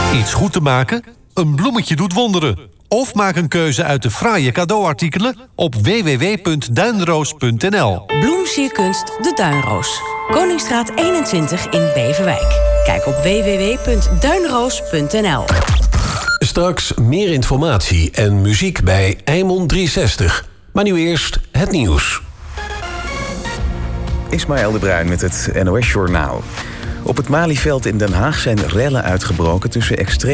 Iets goed te maken? Een bloemetje doet wonderen. Of maak een keuze uit de fraaie cadeauartikelen op www.duinroos.nl. Bloemsierkunst De Duinroos. Koningsstraat 21 in Beverwijk. Kijk op www.duinroos.nl. Straks meer informatie en muziek bij Eimond 360. Maar nu eerst het nieuws. Ismaël de Bruin met het NOS Journaal. Op het Malieveld in Den Haag zijn rellen uitgebroken tussen extreem